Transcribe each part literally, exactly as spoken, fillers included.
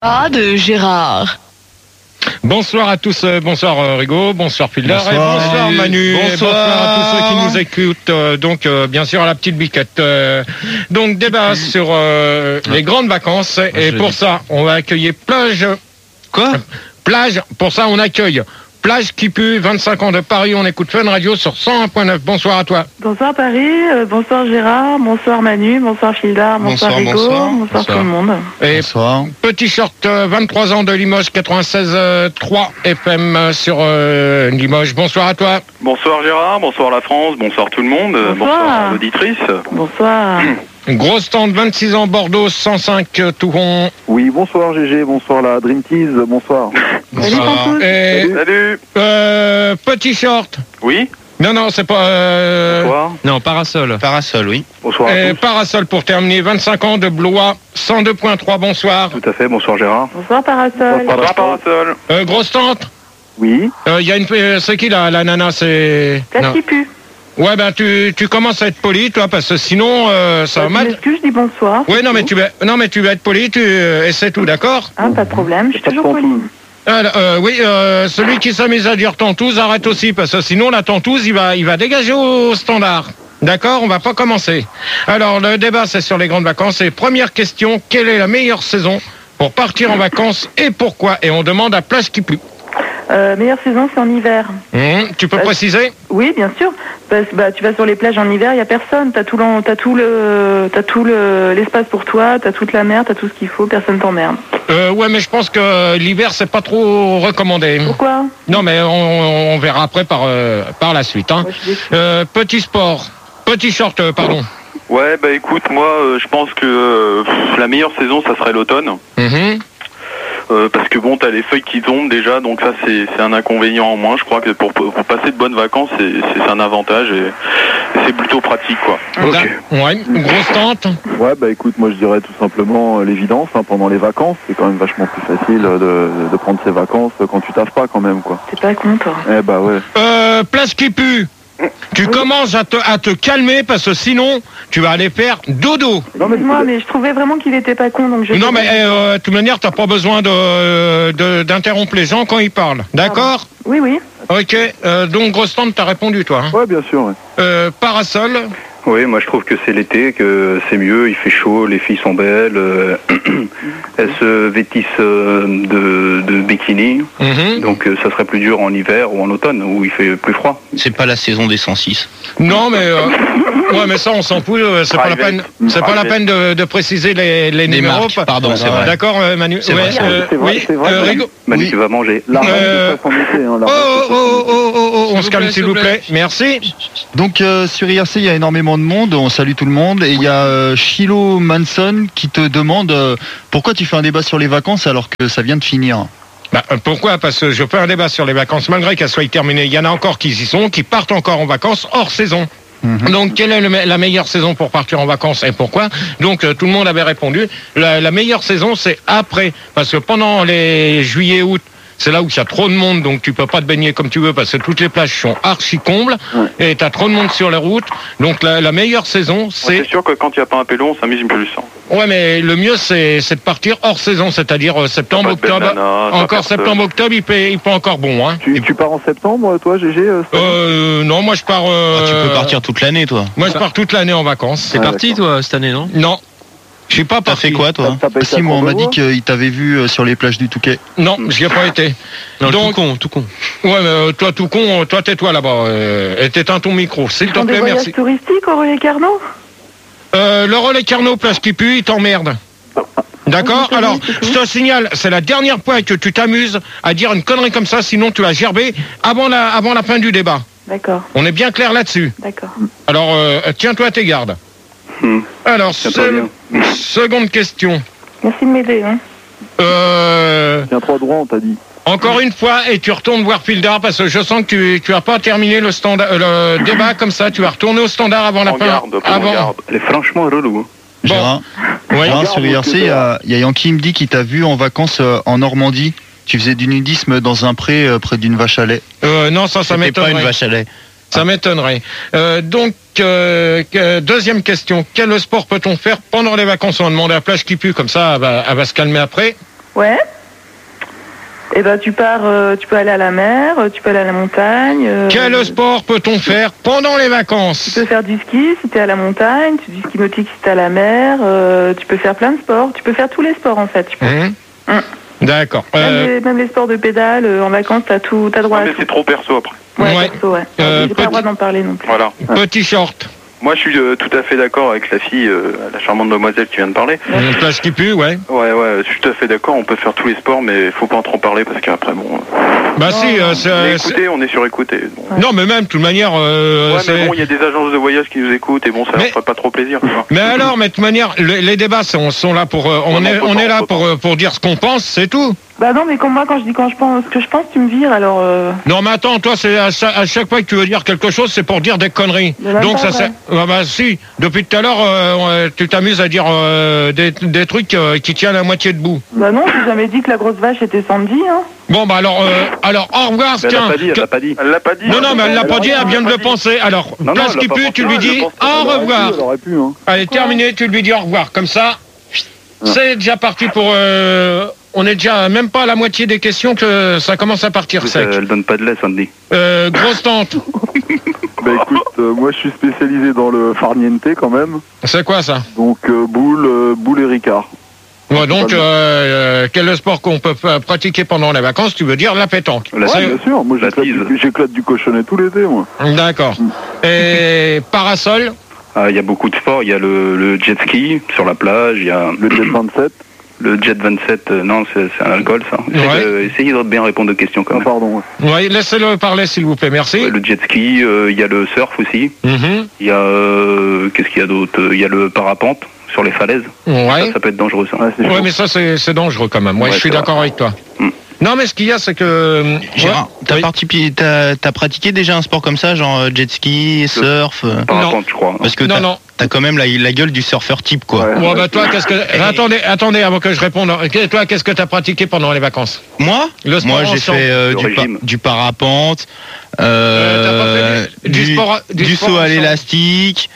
Ah, de Gérard. Bonsoir à tous, euh, bonsoir euh, Rigaud, bonsoir Filder, bonsoir, et bonsoir Manu, bonsoir. et bonsoir à tous ceux qui nous écoutent, euh, donc euh, bien sûr à la petite biquette. Euh, donc débat sur euh, les grandes vacances, Moi, et je pour dis. ça on va accueillir plage. Quoi Plage, pour ça on accueille Plage qui pue, vingt-cinq ans de Paris, on écoute Fun Radio sur cent un point neuf. Bonsoir à toi. Bonsoir Paris, euh, bonsoir Gérard, bonsoir Manu, bonsoir Fildar, bonsoir, Bonsoir, Rigaud, bonsoir. bonsoir, Bonsoir. tout le monde. Et Bonsoir. petit short, euh, vingt-trois ans de Limoges, quatre-vingt-seize virgule trois F M euh, sur euh, Limoges. Bonsoir à toi. Bonsoir Gérard, bonsoir la France, bonsoir tout le monde, euh, Bonsoir. bonsoir l'auditrice. Bonsoir. Gros stand, vingt-six ans, Bordeaux, cent cinq euh, Touron. Oui, bonsoir G G, bonsoir la Dream Tease, bonsoir. Salut Pantouz. Et Salut. euh, petit short. Oui, Non, non, c'est pas... Euh, bonsoir. Non, parasol. Parasol, oui. Bonsoir à et tous. parasol pour terminer, vingt-cinq ans de Blois, cent deux point trois, bonsoir. Tout à fait, bonsoir Gérard. Bonsoir Parasol. Bonsoir Parasol. Euh, gros stand. Oui, Il y a une... euh, c'est qui la, la nana, c'est... Place Non. qui pue. Ouais, ben tu, tu commences à être poli, toi, parce que sinon, euh, ça va Je mal. m'excuse, je dis bonsoir. Oui, non, mais tu vas, non, mais tu vas être poli, tu, euh, et c'est tout, d'accord? Hein, pas de problème, je suis Pas de toujours Pantouz. polie. Alors, euh, oui, euh, celui qui s'amuse à dire tantouse, arrête aussi, parce que sinon, la tantouse, il va, il va dégager au standard. D'accord? On va pas commencer. Alors, le débat, c'est sur les grandes vacances. Et première question, quelle est la meilleure saison pour partir en vacances et pourquoi? Et on demande à Plage qui pue. Euh, meilleure saison, c'est en hiver. Hum, tu peux Euh, préciser? Oui, bien sûr. Parce, bah, tu vas sur les plages en hiver, il y a personne. T'as tout, l'en- t'as tout le, t'as tout le, l'espace pour toi, t'as toute la mer, t'as tout ce qu'il faut, personne t'emmerde. Euh, ouais, mais je pense que l'hiver, c'est pas trop recommandé. Pourquoi? Non, mais on, on verra après par, euh, par la suite. Hein. Moi, je suis déçue. Euh, petit sport. Petit short, euh, pardon. Ouais, bah écoute, moi euh, je pense que euh, pff, la meilleure saison ça serait l'automne. Mhm. Euh, parce que bon, t'as les feuilles qui tombent déjà, donc ça c'est c'est un inconvénient en moins. Je crois que pour, pour passer de bonnes vacances, c'est c'est un avantage et, et c'est plutôt pratique quoi. Là, ouais, grosse tente. ouais, bah écoute, moi je dirais tout simplement euh, l'évidence, hein, pendant les vacances, c'est quand même vachement plus facile euh, de, de prendre ses vacances euh, quand tu taffes pas quand même, quoi. T'es pas con, toi. Eh bah ouais. Euh, place qui pue. Tu commences à te, à te calmer parce que sinon, tu vas aller faire dodo. Non mais Moi, mais je trouvais vraiment qu'il était pas con, donc je. Non, mais euh, de toute manière, t'as pas besoin de, de- d'interrompre les gens quand ils parlent. D'accord? Oui, oui. Ok. Euh, donc, grosse tente, t'as répondu, toi. Hein. ouais, bien sûr, ouais. Euh, parasol. Oui, moi je trouve que c'est l'été, que c'est mieux, il fait chaud, les filles sont belles, euh, elles se vêtissent euh, de, de bikini, Mhm. donc euh, ça serait plus dur en hiver ou en automne où il fait plus froid. C'est pas la saison des cent six. Non, mais euh, ouais, mais ça, on s'en fout. euh, C'est pas la Private. peine. C'est pas la Private. peine de, de préciser les, les Les numéros. marques, pardon, c'est vrai. D'accord, euh, Manu. C'est Ouais, vrai, c'est euh, C'est vrai, oui. c'est vrai. euh, Rigaud. Manu, Oui. tu vas manger. La reine Euh, de son été, hein, la Oh, reine oh, de son oh, été. oh, oh, oh, oh, on S'il se vous calme, plaît, s'il vous s'il vous plaît. Merci. Donc euh, sur I R C, il y a énormément de monde, on salue tout le monde, et il y a euh, Shiloh Manson qui te demande euh, pourquoi tu fais un débat sur les vacances alors que ça vient de finir. Bah, euh, pourquoi? Parce que je fais un débat sur les vacances, malgré qu'elles soient terminées. Il y en a encore qui y sont, qui partent encore en vacances hors saison. Mhm. Donc, quelle est le me- la meilleure saison pour partir en vacances et pourquoi? Donc, euh, tout le monde avait répondu. La, la meilleure saison, c'est après. Parce que pendant les juillet, août, c'est là où il y a trop de monde, donc tu peux pas te baigner comme tu veux parce que toutes les plages sont archi combles et t'as trop de monde sur les routes. Donc, la, la meilleure saison, C'est c'est... sûr que quand il n'y a pas un pélo, on s'amuse plus. Hein. Ouais, mais le mieux, c'est c'est de partir hors saison, c'est-à-dire euh, septembre, T'as pas de octobre. bandana, t'as Encore personne. septembre, octobre, il peut, il peut encore bon, hein. Tu, tu pars en septembre, toi, G G euh, cette année Euh, non, moi je pars. euh, Ah, tu peux partir toute l'année, toi. Moi je pars toute l'année en vacances. C'est parti, toi, cette année, non? Non, je suis pas T'as parti. fait quoi, toi? T'as pas été Si, à moi on m'a dit Courbevoie qu'il t'avait vu euh, sur les plages du Touquet. Non, j'y ai pas été. Non, Donc- tout con, tout con. Ouais, mais euh, toi tout con, euh, toi tais-toi là-bas. Euh, et t'éteins ton micro, s'il te Dans des plaît, voyages merci. touristiques au Relais Carnot? Euh, le relais Carnot, place qui pue, il t'emmerde. D'accord? Oui, Alors, c'est tout. je te signale, c'est la dernière fois que tu t'amuses à dire une connerie comme ça, sinon tu vas gerber avant la, avant la fin du débat. D'accord, On est bien clair là-dessus. d'accord. Alors, euh, tiens-toi à tes gardes. Hmm. Alors, Tiens-toi seul- seconde question. Merci de m'aider, hein. Euh, Tiens, trois droits, on t'a dit. encore une fois, et tu retournes voir Fildar parce que je sens que tu tu as pas terminé le standard, euh, le débat comme ça. Tu vas retourner au standard avant la En fin. garde, prends Avant. garde. Elle est franchement relou. hein. Bon. Gérard, Ouais. Gérard, sur I R C, il y a, il y a Yankee qui me dit qu'il t'a vu en vacances euh, en Normandie. Tu faisais du nudisme dans un pré euh, près d'une vache à lait. Euh, non, ça, ça C'était pas une m'étonnerait. vache à lait. Ça m'étonnerait. Euh, donc, euh, que- deuxième question. Quel sport peut-on faire pendant les vacances? On va demander à Plage qui pue, comme ça, elle va, elle va se calmer après. Ouais. Et ben tu pars, euh, tu peux aller à la mer, tu peux aller à la montagne. Euh, Quel sport peut-on faire pendant les Tu vacances? peux faire du ski si t'es à la montagne, du ski nautique si t'es à la mer. Euh, tu peux faire plein de sports. Tu peux faire tous les sports en fait. Tu peux. Mmh. Mmh. D'accord. Même, Euh, les, même les sports de pédale, euh, en vacances, t'as tout, t'as droit Ah, à mais tout. c'est trop perso après. Ouais, Ouais. perso, ouais. Euh, J'ai pas le droit petit- d'en parler non plus. Voilà. Petit short. Moi, je suis euh, tout à fait d'accord avec la fille, euh, la charmante demoiselle qui vient de parler. Une place qui pue, ouais. Ouais, ouais, je suis tout à fait d'accord. On peut faire tous les sports, mais faut pas en trop parler parce qu'après, bon. Bah si, euh, c'est- Mais c'est- écoutez, on est surécouté. Bon. non mais même de toute manière, euh, Ouais, c'est- mais bon, il y a des agences de voyage qui nous écoutent et bon, ça Mais- leur ferait pas trop plaisir. Tu vois. mais alors, mais de toute manière, les, les débats sont, sont là pour, euh, on non, est, faut on pas, est là faut pour, euh, pour dire ce qu'on pense, c'est tout. Bah non, mais comme moi, quand je dis quand je pense, ce que je pense, tu me vires, alors. Euh... Non mais attends, toi c'est à, cha- à chaque fois que tu veux dire quelque chose, c'est pour dire des conneries. Mais même Donc pas ça vrai. c'est, ah bah si, depuis tout à l'heure, euh, tu t'amuses à dire euh, des, des trucs euh, qui tiennent à moitié debout. Bah non, j'ai jamais dit que la grosse vache était Sandy, hein. Bon bah alors, euh, alors au revoir, Mais elle tiens. l'a pas dit, elle que- l'a pas dit. Elle l'a pas dit. Non non mais elle l'a pas dit, rien, elle vient de a le pas dit. penser. Alors, Non, non, place elle l'a qui pas pue, pensé, tu lui elle dis le pense pas. au Elle aurait revoir. pu, Elle aurait pu, hein. Allez, terminé, tu lui dis au revoir. Comme ça, c'est déjà parti pour... euh, on est déjà même pas à la moitié des questions que ça commence à partir sec. Elle donne pas de lait, Sandy. Euh, grosse tante, Bah écoute, euh, moi je suis spécialisé dans le farniente quand même. c'est quoi ça? Donc euh, boule, euh, boule et ricard. Ouais, donc, euh, euh, quel est le sport qu'on peut fa- pratiquer pendant les vacances? Tu veux dire la pétanque? La Ouais, bien sûr, moi la j'éclate tise. du, j'éclate du cochonnet tout l'été, moi. D'accord. Et parasol? Ah, il y a beaucoup de sports. Il y a le, le jet ski sur la plage. Il y a Le jet vingt-sept. le jet vingt-sept. euh, non, c'est c'est un alcool, ça. Essayez, Ouais. de, essayez de bien répondre aux questions quand Ah même. pardon, ouais. Oui, laissez-le parler s'il vous plaît, merci. Ouais, le jet ski. euh, Il y a le surf aussi. Mhm. Il y a euh, qu'est-ce qu'il y a d'autre? Il y a le parapente sur les falaises. Ouais. Ça, ça peut être dangereux, ça. Ouais, c'est Ouais, chaud. mais ça c'est c'est dangereux quand même. Ouais, Ouais, je suis c'est d'accord avec toi. Hmm. Non, mais ce qu'il y a, c'est que... Gérard, Ouais. t'as, Oui. partipi- t'as, t'as pratiqué déjà un sport comme ça, genre euh, jet ski, surf euh, Parapente, je crois. Parce que Non, t'as, non. t'as quand même la, la gueule du surfeur type, quoi. Ouais. Bon, bah toi, qu'est-ce que... Attendez, attendez, avant que je réponde. Ok, toi, qu'est-ce que t'as pratiqué pendant les vacances? Moi Le sport Moi, j'ai ensemble. fait euh, Le du, pa- régime. du parapente, euh, Euh, t'as pas fait du- du sport- du du sport saut à ensemble l'élastique,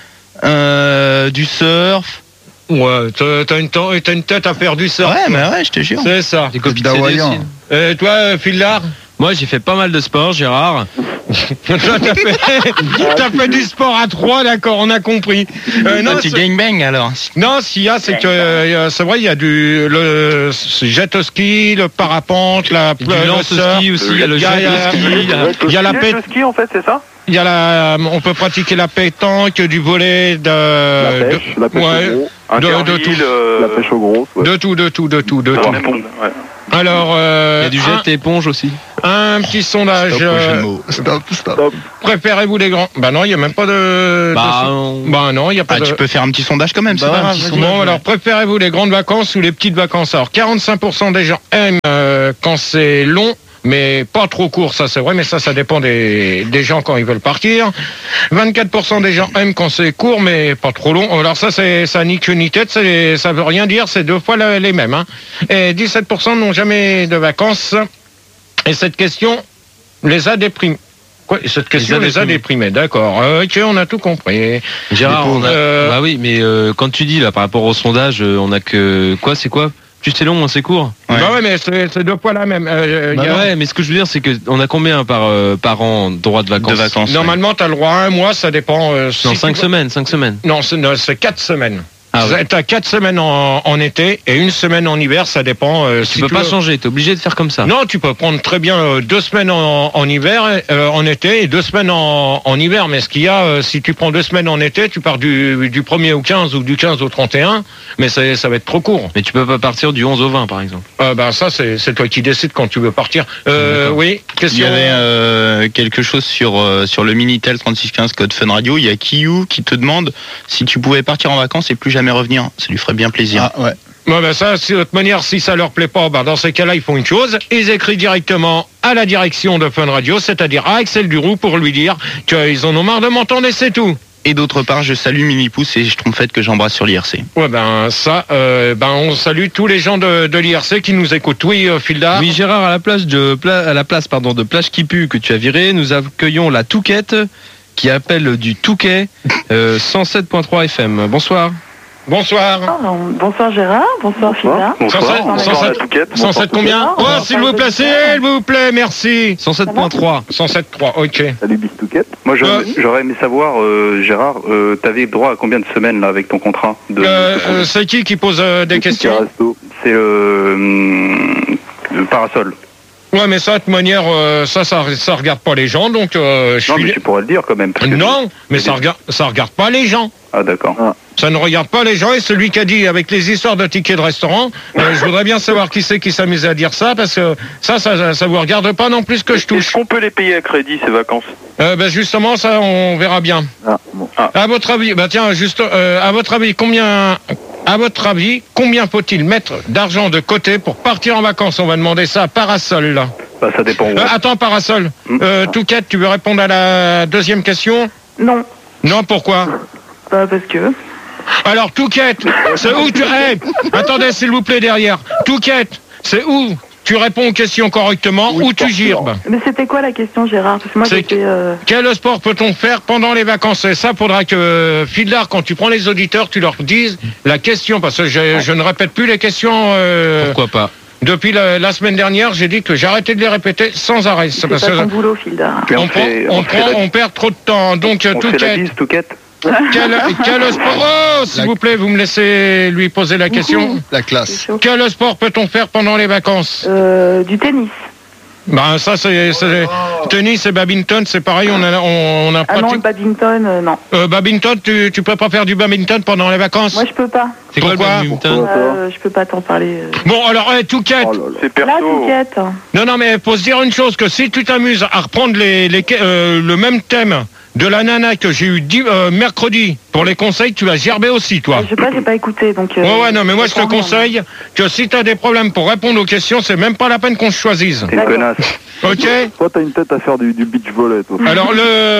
euh, du surf. Ouais, t'as t'as une, t- t'as une tête à faire du surf. Ouais, mais ouais, je te jure. C'est ça. Des copies de D'Hawaïen. C D aussi. Euh, toi, euh, Philard? Moi, j'ai fait pas mal de sport, Gérard. Toi, t'as fait, t'as fait du sport à trois, d'accord, on a compris. Euh, non, Toi, tu c'est- gangbang alors. non, s'il y a, c'est que euh, c'est vrai, il y a du le jet ski, le parapente, la Du le lance surf, ski aussi, il y a le il y a- jet ski. il y a- il y a la pét- Le ski, en fait, c'est ça? il y a la, on peut pratiquer la pétanque, du volet, de, La pêche, de- la pêche ouais, au gros. De- de Interville, tout. euh, La pêche aux grosses, ouais. de tout, de tout, de tout, de dans tout. le même monde, ouais. Alors, euh, Il y a du un, jet et éponge aussi. un petit sondage. Stop au jeu de euh, mots. Stop, stop. Stop. préférez-vous les grands? Bah non, il y a même pas de. Bah, de- on- bah non, il y a pas Ah, de. tu peux faire un petit sondage quand même, c'est Bah pas ouais, un grave. petit vas-y. sondage. Bon, alors préférez-vous les grandes vacances ou les petites vacances? Alors, quarante-cinq pour cent des gens aiment euh, quand c'est long, mais pas trop court, ça c'est vrai, mais ça, ça dépend des, des gens quand ils veulent partir. vingt-quatre pour cent des gens aiment quand c'est court, mais pas trop long. Alors ça, c'est ça ni queue ni tête, c'est- ça veut rien dire, c'est deux fois la- les mêmes. Hein. Et dix-sept pour cent n'ont jamais de vacances. Et cette question les a déprimés. Quoi, cette question Les a les a déprimés, d'accord. Euh, ok, on a tout compris. Gérard, on a... Euh, bah oui, mais euh, quand tu dis là par rapport au sondage, euh, on a que quoi, c'est quoi? Plus c'est long, moins c'est court. Ouais. Bah ouais, mais c'est c'est deux fois la même. Euh, Bah il y a- ouais, mais ce que je veux dire, c'est que on a combien par euh, par an droit de vacances? De vacances. Normalement, tu as le droit à un mois, ça dépend. euh, si Non, tu cinq veux- semaines, cinq semaines. Non, c'est non, c'est quatre semaines. Ah ouais. Tu as quatre semaines en, en été et une semaine en hiver, ça dépend. euh, Tu si peux pas veux- changer, t'es obligé de faire comme ça. Non, tu peux prendre très bien euh, deux semaines en, en hiver, euh, en été, et deux semaines en, en hiver. Mais ce qu'il y a, euh, si tu prends deux semaines en été, tu pars du, du premier au quinze ou du quinze au trente et un, mais ça, ça va être trop court. Mais tu peux pas partir du onze au vingt, par exemple. Euh, bah, ça, c'est c'est toi qui décides quand tu veux partir. Euh, D'accord. oui, Il y question. avait euh, quelque chose sur, euh, sur le Minitel trente-six quinze code Fun Radio. Il y a Kiyu qui te demande si tu pouvais partir en vacances et plus jamais revenir. Ça lui ferait bien plaisir. Ah ouais. Ouais, bah ça, si, de toute manière, si ça leur plaît pas, bah dans ces cas-là, ils font une chose. Ils écrivent directement à la direction de Fun Radio, c'est-à-dire à Axel Duroux, pour lui dire qu'ils en ont marre de m'entendre et c'est tout. Et d'autre part, je salue Mimi Pouce et je trompe fait que j'embrasse sur l'I R C. Ouais, ben ça, euh, ben on salue tous les gens de, de l'I R C qui nous écoutent. Oui, euh, Fildar. Oui, Gérard, à la place de pla- à la place pardon de plage qui pue que tu as viré, nous accueillons la Touquette qui appelle du Touquet euh, cent sept point trois F M. Bonsoir. Bonsoir. Ah, bonsoir Gérard, bonsoir Fida. Bonsoir, cent sept, bonsoir cent à sept, la Touquette. cent sept combien? Oh, Bonsoir, s'il vous plaît, bonsoir. s'il vous plaît, merci. cent sept point trois. cent sept point trois, ok. Salut Bistouquette. Moi, j'aurais, Euh, j'aurais aimé savoir, euh, Gérard, euh, t'avais droit à combien de semaines là avec ton contrat de, Euh, de- euh, c'est qui qui pose euh, des Le ticket questions? resto. C'est le, hum, le parasol. Ouais, mais ça, de toute manière, euh, ça, ça, ça regarde pas les gens, donc euh, je Non, suis. mais tu pourrais le dire quand même. parce que- Non, mais ça regarde, ça regarde pas les gens. Ah, d'accord. Ça ne regarde pas les gens, et celui qui a dit avec les histoires de tickets de restaurant, euh, je voudrais bien savoir qui c'est qui s'amuse à dire ça, parce que ça, ça, ça vous regarde pas non plus que je Est-ce touche. qu'on peut les payer à crédit, ces vacances? Euh, ben justement, ça, on verra bien. Ah, bon. À votre avis, bah tiens, juste, euh, à votre avis, combien, à votre avis, combien faut-il mettre d'argent de côté pour partir en vacances? On va demander ça à Parasol, là. Bah, ça dépend où. Euh, attends, Parasol. Hmm. Euh, Touquette, tu veux répondre à la deuxième question? Non, Non, pourquoi? pas parce que. Alors, Touquette, c'est où tu... Hey, attendez, s'il vous plaît, derrière. Touquette, c'est où tu réponds aux questions correctement ou tu girbes? Mais c'était quoi la question Gérard? Parce que moi C'est j'étais... Euh... Quel sport peut-on faire pendant les vacances? Et ça, faudra que, euh, Fidlar, quand tu prends les auditeurs, tu leur dises la question, parce que je, je ne répète plus les questions... euh, Pourquoi pas? Depuis la, la semaine dernière, j'ai dit que j'arrêtais de les répéter sans arrêt. C'est C'est parce pas que ton boulot, Fildar. Mais on, on prend, fait- on, on fait prend- la- on perd trop de temps. Donc, On fait la Touquette, bise, Touquette. quel, quel sport... Oh, s'il vous plaît, vous me laissez lui poser la question. La C'est classe. chaud. Quel sport peut-on faire pendant les vacances? Euh, du tennis. Ben ça c'est c'est- tennis et badminton, c'est pareil, on a on, on a Ah non, le pratique- badminton, euh, non. Euh, badminton, tu tu peux pas faire du badminton pendant les vacances? Moi je peux pas. C'est quoi le Pourquoi badminton? Euh, je peux pas t'en parler. euh. Bon alors, hey, Touquette. Oh là là. C'est Là, perso. Touquette. Non non mais faut se dire une chose, que si tu t'amuses à reprendre les, les euh, le même thème de la nana que j'ai eu di- euh, mercredi pour les conseils, tu vas gerber aussi toi. Je sais pas, j'ai pas écouté, donc... euh, Ouais ouais non mais moi je te comprends rien. conseille que si t'as des problèmes pour répondre aux questions, c'est même pas la peine qu'on se choisisse. T'es une D'accord. connasse. Ok? Toi, t'as une tête à faire du, du beach volley, toi. Alors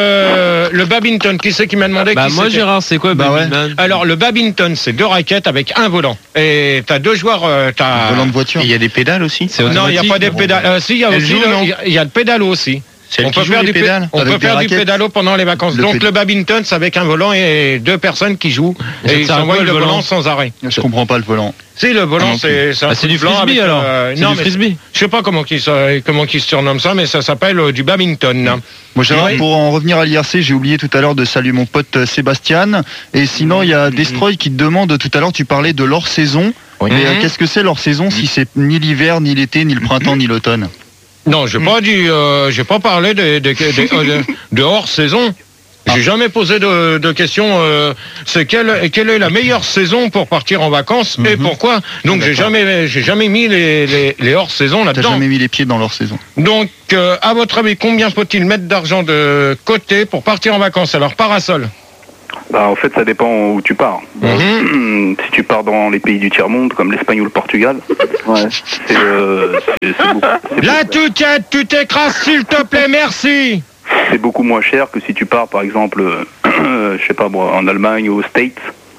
le le badminton, qui c'est qui m'a demandé? Bah qui moi c'était Gérard, c'est quoi Bah ouais. badminton? Alors le badminton, c'est deux raquettes avec un volant. Et t'as deux joueurs, euh, t'as... Volant de voiture. Et il y a des pédales aussi. C'est Non, il n'y a pas des pédales. Euh, si, il y a Elle aussi joue, le, non il y a- il y a le pédalo aussi. C'est elle On qui peut joue faire, les du, pé- pédales. on Avec peut des faire du raquettes. pédalo pendant les vacances. Le Donc péd- le badminton, c'est avec un volant et deux personnes qui jouent. Et ça Et ils sert à s'envoient quoi, le le volant volant sans arrêt. Je comprends pas le volant. Si, le Ah volant, non c'est c'est un Ah, c'est truc du blanc frisbee avec, alors. euh, C'est non, du mais frisbee. je sais pas comment ils se- comment qu'ils surnomment ça, mais ça s'appelle euh, du badminton. Moi, Gérard, Oui. pour en revenir à l'I R C, j'ai oublié tout à l'heure de saluer mon pote euh, Sébastien. Et sinon, il y a Destroy qui te demande, tout à l'heure, tu parlais de l'hors-saison. Oui. Mais euh, Mhm. qu'est-ce que c'est l'hors-saison si c'est ni l'hiver, ni l'été, ni le printemps, ni l'automne? Non, j'ai pas dit, euh, j'ai pas parlé de, de, de, de- de hors saison. J'ai jamais posé de, de questions. Euh, c'est quelle, quelle est la meilleure saison pour partir en vacances et Mhm. pourquoi? Donc j'ai D'accord. jamais, j'ai jamais mis les, les, les hors saison T'as là-dedans. jamais mis les pieds dans l'hors-saison? Donc, euh, à votre avis, combien faut-il mettre d'argent de côté pour partir en vacances? Alors, Parasol. Bah, en fait, ça dépend où tu pars. Mhm. Si tu pars dans les pays du tiers-monde, comme l'Espagne ou le Portugal, Ouais. c'est euh, c'est- c'est beaucoup, c'est La Touquette, tu t'écrases, s'il te plaît, merci. c'est beaucoup moins cher que si tu pars, par exemple, euh, je sais pas moi, en Allemagne ou aux States,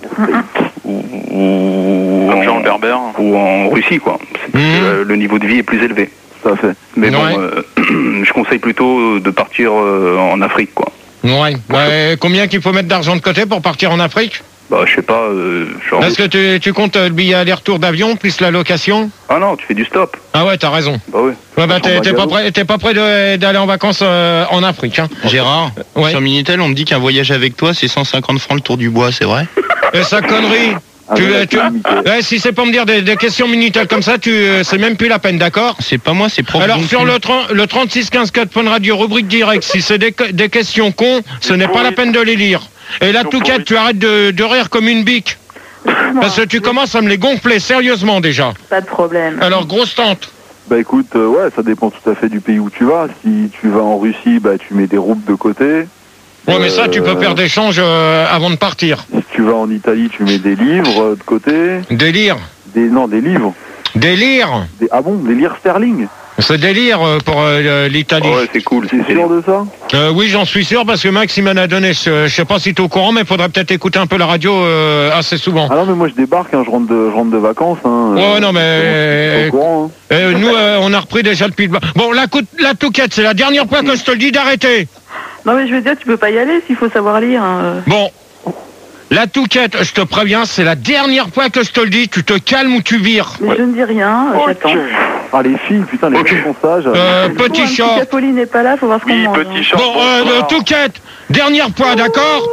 ou, ou, Comme en, Jean le Berbère. ou en Russie, quoi. C'est- Mhm. euh, le niveau de vie est plus élevé. Tout à fait. Mais Ouais. bon, euh, je conseille plutôt de partir euh, en Afrique, quoi. Ouais. Ouais, combien qu'il faut mettre d'argent de côté pour partir en Afrique? Bah, je sais pas, euh, genre... Est-ce que tu, tu comptes euh, le billet aller-retour d'avion plus la location? Ah non, tu fais du stop. Ah ouais, t'as raison. Bah oui. Ouais, bah, t'es, En t'es pas bagalo. prêt, t'es pas prêt de- d'aller en vacances euh, en Afrique, hein? Gérard, Ouais. sur Minitel, on me dit qu'un voyage avec toi, c'est cent cinquante francs le tour du bois, c'est vrai? Et ça connerie. Ah, Tu- ouais, tu- c'est limité. Ouais, si c'est pour me dire des, des questions minutelles comme ça, tu, euh, c'est même plus la peine, d'accord? C'est pas moi, c'est prof. Alors donc sur tu- le, trente le trente-six quinze quatre Fun Radio, rubrique direct, si c'est des, que- des questions cons, ce n'est pas la peine de les lire. Et là, Ils sont Touquette, pourris. tu arrêtes de, de rire comme une bique. Parce que tu commences à me les gonfler, sérieusement déjà. Pas de problème. Alors, grosse tante. Bah écoute, euh, ouais, ça dépend tout à fait du pays où tu vas. Si tu vas en Russie, bah tu mets des roubles de côté. Ouais, mais ça, tu peux Euh, faire des changes euh, avant de partir. Si tu vas en Italie, tu mets des livres euh, de côté. Délire. Des non, des livres. Délire. Des, ah bon, des livres sterling. C'est délire euh, pour euh, l'Italie. Oh, ouais, c'est cool. T'es c'est- sûr de ça? Euh, oui, j'en suis sûr parce que Max, il m'en a donné. Je, je sais pas si t'es au courant, mais il faudrait peut-être écouter un peu la radio euh, assez souvent. Ah non, mais moi je débarque, hein, je rentre de, je rentre de vacances. Hein, Ouais, euh, non, mais- je suis au courant, hein. Euh, nous, euh, on a repris déjà depuis le bas. Bon, la, cou- la Touquette, c'est la dernière fois que je te le dis d'arrêter. Non mais je veux dire, tu peux pas y aller s'il faut savoir lire. hein. Bon. La Touquette, je te préviens, c'est la dernière fois que je te le dis, tu te calmes ou tu vires. Mais je ne dis rien, euh, j'attends. Ah, les filles, putain, les filles sont sages. Euh, Bon, petit un petit short. Capoli n'est pas là, faut voir ce qu'on Oui, mange. petit hein. short. Bon, euh, bonsoir. Touquette, dernière fois, d'accord?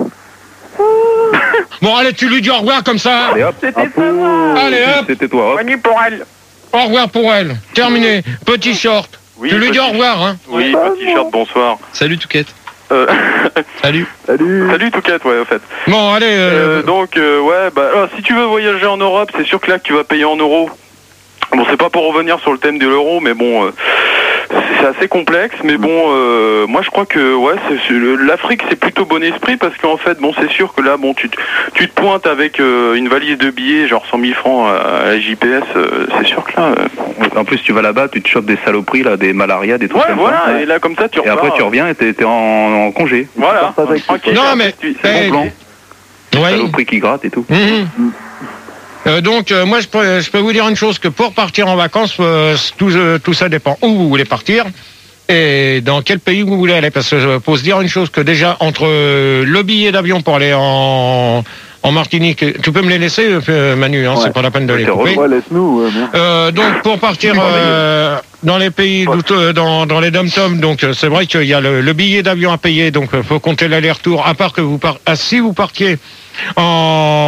Bon, allez, tu lui dis au revoir comme ça. Allez hop, C'était pas moi. Allez, hop, c'était toi, hop. Bonne nuit pour elle. au revoir pour elle. Terminé. Petit short. Oui, Tu lui dis petit- au revoir, hein. Oui, petit short, bonsoir. Salut Touquette. Euh, Salut. Salut. Salut Touquette, ouais, en fait. Bon, allez. Euh, Euh, donc, euh, ouais, bah, alors, si tu veux voyager en Europe, c'est sûr que là, que tu vas payer en euros. Bon, c'est pas pour revenir sur le thème de l'euro, mais bon, euh, c'est assez complexe. Mais bon, euh, moi, je crois que, ouais, c'est- c'est- le- l'Afrique, c'est plutôt bon esprit parce qu'en fait, bon, c'est sûr que là, bon, tu, te- tu te pointes avec euh, une valise de billets, genre cent mille francs à, à la J P S, euh, c'est sûr que là. euh, En plus, tu vas là-bas, tu te chopes des saloperies, là, des malarias, des trucs ouais, comme voilà, ça. et là, comme ça, tu Et repars. après, tu reviens et t'es t'es en, en congé. Voilà. Partage avec Tranquille. Non, mais- Tu- eh, Bon plan. ouais. Saloperies qui grattent et tout. Mhm. Euh, donc, euh, moi, je peux, je peux vous dire une chose, que pour partir en vacances, euh, tout, euh, tout ça dépend où vous voulez partir et dans quel pays vous voulez aller. Parce que euh, faut se dire une chose, que déjà, entre euh, le billet d'avion pour aller en, en Martinique, tu peux me les laisser, euh, Manu, hein, Ouais. c'est pas la peine de les C'est couper. Ouais, laisse-nous, ouais, merde. Euh, donc pour partir euh, dans les pays, d'où- euh, dans, dans les dom-toms, donc euh, c'est vrai qu'il y a le, le billet d'avion à payer, donc il faut compter l'aller-retour. À part que vous partez, ah, si vous partiez en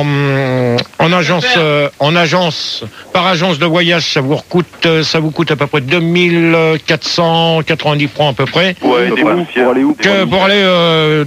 en agence, euh, en agence, par agence de voyage, ça vous coûte, euh, ça vous coûte à peu près deux mille quatre cent quatre-vingt-dix francs à peu près. Ouais, Pour des aller où, poussières. pour aller où Que pour aller euh,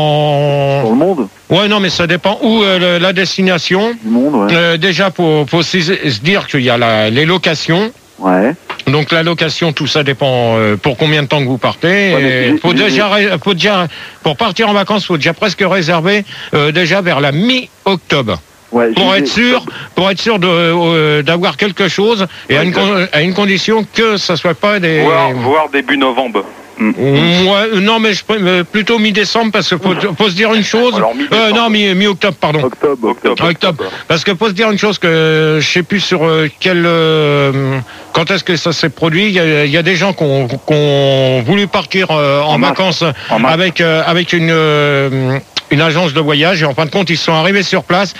Dans dans, le monde ouais non mais ça dépend où euh, le- la destination. Du monde, ouais. Euh, déjà faut faut se se dire qu'il y a la, les locations. Ouais. Donc la location, tout ça dépend euh, pour combien de temps que vous partez. Ouais, mais Et j'ai- faut j'ai- déjà, ré- faut déjà, pour partir en vacances, faut déjà presque réserver euh, déjà vers la mi-octobre Ouais, pour j'ai- être sûr, pour être sûr de euh, d'avoir quelque chose et à, une, con- à une condition que ça soit pas des. Voir, voir début novembre. Ouais, euh, non mais je pr- euh, plutôt mi-décembre parce que faut, faut se dire une chose. Alors, mi-décembre. Euh, non mi- mi-octobre pardon. Octobre, octobre. Octobre. Octobre. Parce que faut se dire une chose que je sais plus sur euh, quel euh, quand est-ce que ça s'est produit. Il y a, il y a des gens qui ont, qui ont voulu partir euh, en, En mars. vacances En mars. avec euh, avec une euh, une agence de voyage et en fin de compte ils sont arrivés sur place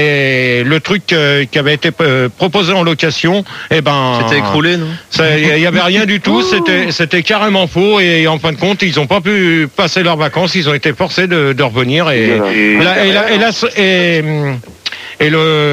et le truc euh, qui avait été euh, proposé en location, eh ben C'était écroulé, non? ça, il y avait rien du tout. C'était c'était carrément faux et en fin de compte ils ont pas pu passer leurs vacances. Ils ont été forcés de, de revenir et Voilà. Et, et la- et la- et la- et, hum, et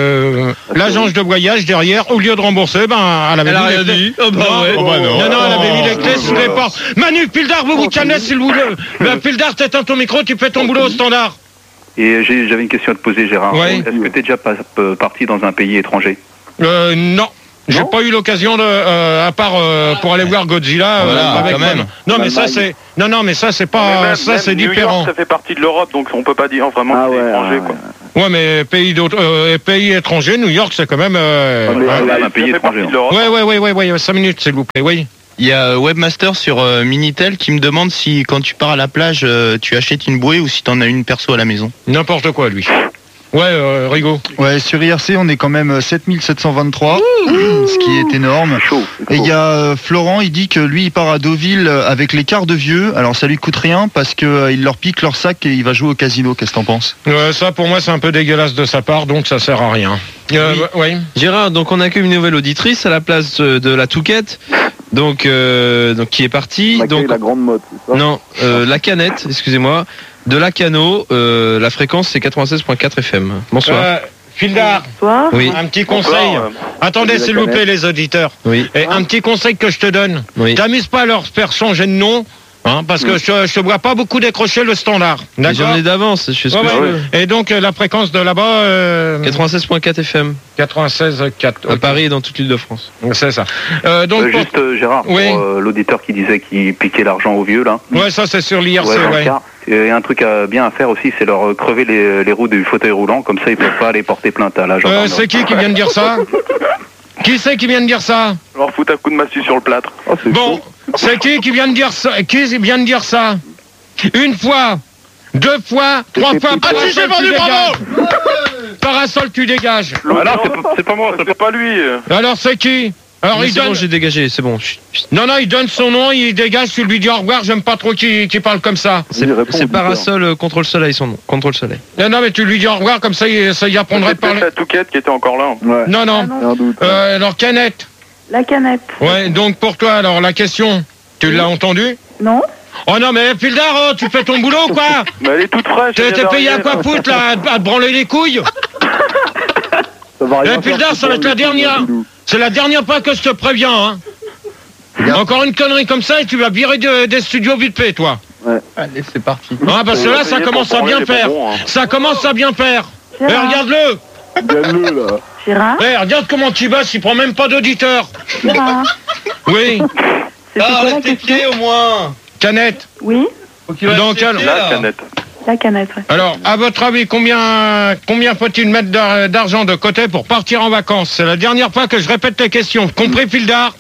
le l'agence de voyage derrière, au lieu de rembourser, ben elle avait Elle a mis rien les clés. dit. Oh bah non, ouais. oh bah non. non, non, elle avait mis les clés Oh. sous les portes. Manu Pildar, vous vous calmez s'il vous plaît. Ben, Pildar, t'éteins ton micro, tu fais ton boulot au standard. et j'ai- j'avais une question à te poser, Gérard. Ouais. Est-ce que tu es déjà pas- euh, parti dans un pays étranger? Euh, non. J'ai Non pas eu l'occasion de, euh, à part euh, pour aller voir Godzilla. euh, Voilà, avec quand même. moi. Non, mais ça c'est, non, non, mais ça c'est Mais pas, même- ça même c'est New différent. York, ça fait partie de l'Europe, donc on peut pas dire vraiment Ah que c'est ouais, étranger, ouais, quoi. ouais. Ouais, mais pays d'autres, euh, pays étrangers, New York, c'est quand même. Euh, Ah, mais- ouais. Ouais, Là, un ça pays fait étranger, partie de hein. l'Europe. ouais, ouais, ouais, ouais, ouais, cinq minutes, s'il vous plaît, oui. Il y a euh, Webmaster sur euh, Minitel qui me demande si quand tu pars à la plage, euh, tu achètes une bouée ou si t'en as une perso à la maison. N'importe quoi, lui. Ouais, euh, Rigaud. Ouais, sur I R C, on est quand même sept mille sept cent vingt-trois, ce qui est énorme. C'est chaud. c'est Et il chaud. y a euh, Florent, il dit que lui, il part à Deauville euh, avec les quarts de vieux. Alors ça lui coûte rien parce que euh, il leur pique leur sac et il va jouer au casino. Qu'est-ce que t'en penses? Euh, ça, pour moi, c'est un peu dégueulasse de sa part, donc ça sert à rien. Euh, Oui. ouais. Gérard, donc on accueille une nouvelle auditrice à la place euh, de la Touquette, donc, euh, donc qui est partie. On accueille Donc, la grande mode, c'est ça? non, euh, la canette, excusez-moi, de la Cano, euh, la fréquence c'est quatre-vingt-seize point quatre F M. Bonsoir. Euh, Fildar, Bonsoir. Oui, un petit Bonsoir, conseil. euh, Attendez, de la s'il vous canette. plaît, les auditeurs. oui, Et un petit conseil que je te donne. oui. T'amuses pas à leur faire changer de nom, hein, parce que je, te- je te vois pas beaucoup décrocher le standard. Mais D'accord? J'en ai d'avance, je fais ce Ouais, que je ouais. veux. Et donc, euh, la fréquence de là-bas, euh, quatre-vingt-seize point quatre F M, quatre-vingt-seize virgule quatre. à Paris et dans toute l'île de France. C'est ça. Euh, donc, Euh, pour- juste, euh, Gérard, Oui. pour euh, l'auditeur qui disait qu'il piquait l'argent aux vieux, là. ouais, ça, c'est sur l'I R C, Ouais, dans le ouais. cas. Et un truc à bien à faire aussi, c'est leur euh, crever les, les roues du fauteuil roulant, comme ça ils peuvent pas aller porter plainte à la Euh, gendarmerie. c'est qui qui vient de dire ça? Qui c'est qui vient de dire ça? leur foutre un coup de massue sur le plâtre. Oh, c'est Bon, chaud. c'est qui qui vient de dire ça? Qui vient de dire ça? Une fois, deux fois, trois C'est fois. plutôt- Parasol, Ah, si, j'ai tu dégages. Parasol, tu dégages. Ah non, c'est pas- c'est pas moi, C'est pas lui. euh. Alors c'est qui? Alors Mais il c'est donne. bon, j'ai dégagé, c'est bon. Chut, chut. Non, non, il donne son nom, il dégage, tu lui dis au revoir, j'aime pas trop qu'il qu'il parle comme ça. C'est Il répond au c'est auditeur. Parasol euh, contre le soleil, son nom. Contre le soleil. Non, non, mais tu lui dis au revoir, comme ça, il, ça y apprendrait C'est de parler. peut-être la Touquette qui était encore là. Ouais, Non, Ah non. non, c'est un doute. Euh, alors, Canette. la canette. Ouais, donc pour toi, alors, la question, tu l'as entendue? Non? Oh non, mais Pildar, oh, tu fais ton boulot, quoi? Mais elle est toute fraîche. T'es elle t'es vient payé à d'arriver. quoi foutre, là, à, à te branler les couilles? Ça va rien Eh, Pildar, faire, ça va être c'est la pas le dernière. Doudou. C'est la dernière fois que je te préviens, hein. Encore une connerie comme ça et tu vas virer de- des studios vite fait, toi. Allez, c'est parti. Ah, parce que là, ça Payé commence pour à bien branler les faire. bonbons, hein. Ça commence à bien faire. Eh, Gérard. regarde-le. Gagne-le, là. Gérard? Eh, regarde comment tu vas, il prend même pas d'auditeur. Gérard? Oui, C'était Ah, quoi la question? au moins. Canette. Oui? Donc, alors, La canette. La canette, ouais. alors, à votre avis, combien, combien faut-il mettre d'ar- d'argent de côté pour partir en vacances? C'est la dernière fois que je répète les questions. Compris, Pildar?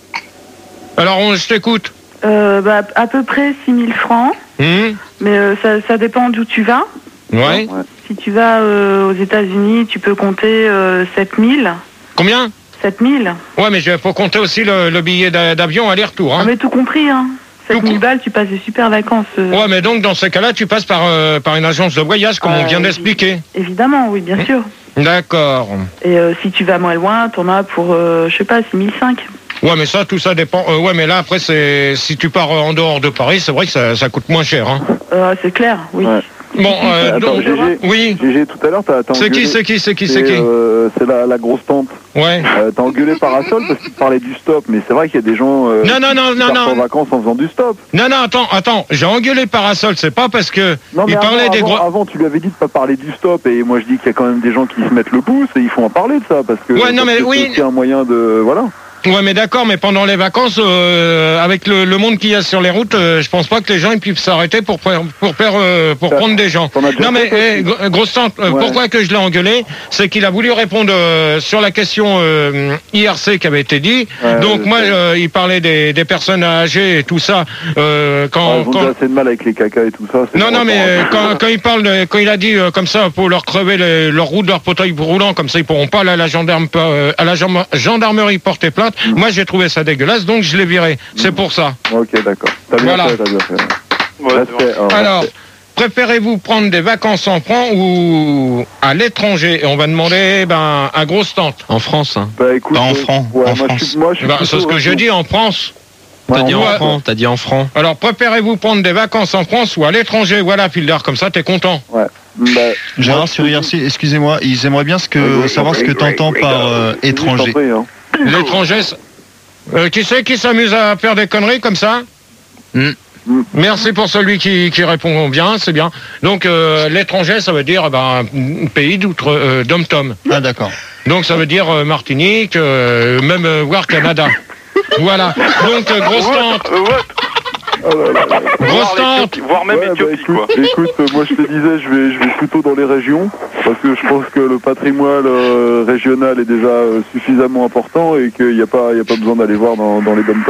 Alors, on, je t'écoute. Euh, bah, à peu près six mille francs, Hum, mais euh, ça, ça dépend d'où tu vas. ouais. Si tu vas euh, aux États-Unis, tu peux compter euh, sept mille. Combien? sept mille. Ouais, mais il faut compter aussi le, le billet d'a- d'avion aller-retour. Ah, Hein. mais tout compris, hein. Tout sept mille com- balles, tu passes des super vacances. euh, Ouais, mais donc, dans ces cas-là, tu passes par, euh, par une agence de voyage, comme on Euh, vient oui. d'expliquer. Évidemment, oui, bien sûr. D'accord. Et euh, si tu vas moins loin, t'en as pour, euh, je sais pas, six mille cinq. Ouais, mais ça, tout ça dépend. Euh, ouais, mais là, après, c'est si tu pars euh, en dehors de Paris, c'est vrai que ça, ça coûte moins cher. Hein. Euh, c'est clair, oui. Ouais. Bon, euh, Attends, donc, Gégé, oui. Gégé, tout à l'heure, t'as t'as C'est qui, engueulé- c'est qui, c'est qui, c'est c'est, qui euh, c'est la, la grosse tante. Ouais. Euh, t'as engueulé Parasol parce qu'il te parlait du stop, mais c'est vrai qu'il y a des gens euh, Non, non, non, qui non, partent en non. vacances en faisant du stop. Non, non, attends, attends. J'ai engueulé Parasol. C'est pas parce que Non, mais il avant, parlait des avant, gros. avant, tu lui avais dit de pas parler du stop, et moi je dis qu'il y a quand même des gens qui se mettent le pouce et il faut en parler de ça parce que Ouais, non, parce mais que oui. c'est aussi un moyen de voilà. Ouais, mais d'accord, mais pendant les vacances, euh, avec le, le monde qu'il y a sur les routes, euh, je pense pas que les gens ils puissent s'arrêter pour faire, pour faire, euh, pour Ça- prendre des gens. t'en as déjà Non, mais fait, eh, toi gro- grosse tante, euh, Ouais. pourquoi que je l'ai engueulé, c'est qu'il a voulu répondre euh, sur la question euh, I R C qui avait été dit. Ouais, Donc je moi, sais. euh, il parlait des, des personnes âgées et tout ça. Euh, Ouais, quand, ils ont quand- déjà assez de mal avec les cacas et tout ça. c'est non, par non, mais rapport à- euh, quand, quand il parle, de- quand il a dit euh, comme ça pour leur crever les- leur roue de leur fauteuil roulant, comme ça ils pourront pas aller à la gendarme, euh, à la gen- gendarmerie porter plainte. Mm. Moi, j'ai trouvé ça dégueulasse, donc je l'ai viré. C'est pour ça. Ok, d'accord. T'as bien Voilà. fait, t'as bien fait. Ouais, c'est Respect, bon. hein, Alors, respect. préférez-vous prendre des vacances en France ou à l'étranger? Et on va demander ben, à grosse tante. En France, hein. Bah écoute, Pas en euh, francs, ouais, en moi, je France. suis, moi je suis Ben, plutôt- c'est ce que je dis en France. Ouais, T'as dit en ouais. francs, t'as dit en francs. Alors, préférez-vous prendre des vacances en France ou à l'étranger? Voilà, Filder, comme ça, t'es content. Ouais. Bah, Gérard moi, sur I R C, excusez-moi, ils aimeraient bien ce que, Oui, oui, savoir ce que oui, tu entends oui, par euh, je t'en étranger. prie, hein. L'étranger, c'est- euh, qui c'est qui s'amuse à faire des conneries comme ça? Hmm. Hmm. Merci pour celui qui, qui répond bien, c'est bien. Donc, euh, l'étranger, ça veut dire ben, un pays d'outre, euh, d'Om-Tom. Ah d'accord. Donc, ça veut dire euh, Martinique, euh, même euh, voir Canada. Voilà. Donc, euh, grosse tante. Euh, what Oh là là là. Grosse Voir tante. l'Éthiopie, voire même Ouais, bah, Éthiopie, quoi. écoute, écoute, euh, moi je te disais, je vais, je vais plutôt dans les régions, parce que je pense que le patrimoine euh, régional est déjà euh, suffisamment important et qu'il n'y a pas, il y a pas besoin d'aller voir dans, dans les dom